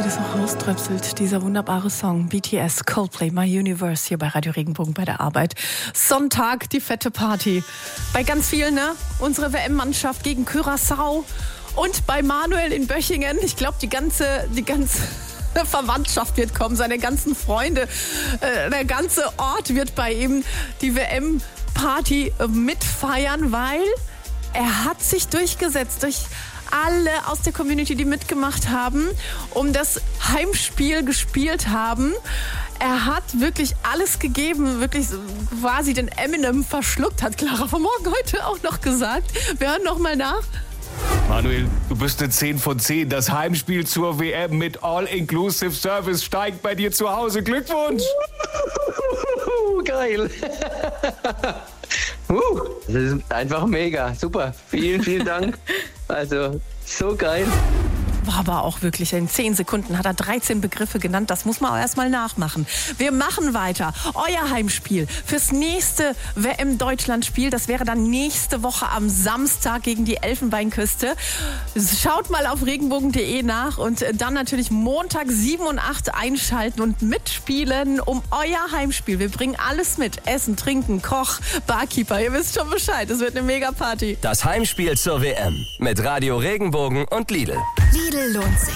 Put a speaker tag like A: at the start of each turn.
A: das auch rauströpselt, dieser wunderbare Song. BTS, Coldplay, My Universe hier bei Radio Regenbogen bei der Arbeit. Sonntag, die fette Party. Bei ganz vielen, ne? Unsere WM-Mannschaft gegen Curaçao und bei Manuel in Böchingen. Ich glaube, die ganze Verwandtschaft wird kommen, seine ganzen Freunde. Der ganze Ort wird bei ihm die WM-Party mitfeiern, weil er hat sich durchgesetzt durch alle aus der Community, die mitgemacht haben, um das Heimspiel gespielt haben. Er hat wirklich alles gegeben, wirklich quasi den Eminem verschluckt, hat Clara von Morgen heute auch noch gesagt. Wir hören noch mal nach.
B: Manuel, du bist eine 10 von 10. Das Heimspiel zur WM mit All-Inclusive Service steigt bei dir zu Hause. Glückwunsch!
C: Geil! Das ist einfach mega. Super. Vielen, vielen Dank. Also, so geil.
A: War aber auch wirklich in 10 Sekunden hat er 13 Begriffe genannt. Das muss man auch erstmal nachmachen. Wir machen weiter. Euer Heimspiel fürs nächste WM-Deutschland-Spiel, das wäre dann nächste Woche am Samstag gegen die Elfenbeinküste. Schaut mal auf regenbogen.de nach und dann natürlich Montag 7 und 8 einschalten und mitspielen um euer Heimspiel. Wir bringen alles mit. Essen, Trinken, Koch, Barkeeper. Ihr wisst schon Bescheid. Es wird eine Mega-Party.
D: Das Heimspiel zur WM mit Radio Regenbogen und Lidl.
E: Lidl lohnt sich.